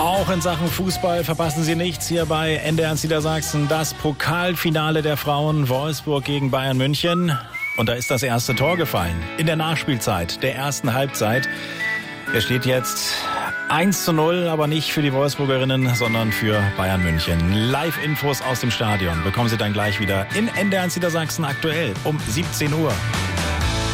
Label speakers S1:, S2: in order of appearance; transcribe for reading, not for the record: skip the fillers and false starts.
S1: Auch in Sachen Fußball verpassen Sie nichts hier bei NDR Niedersachsen. Das Pokalfinale der Frauen, Wolfsburg gegen Bayern München. Und da ist das erste Tor gefallen. In der Nachspielzeit der ersten Halbzeit. Es steht jetzt 1:0, aber nicht für die Wolfsburgerinnen, sondern für Bayern München. Live-Infos aus dem Stadion bekommen Sie dann gleich wieder in NDR Niedersachsen aktuell um 17 Uhr.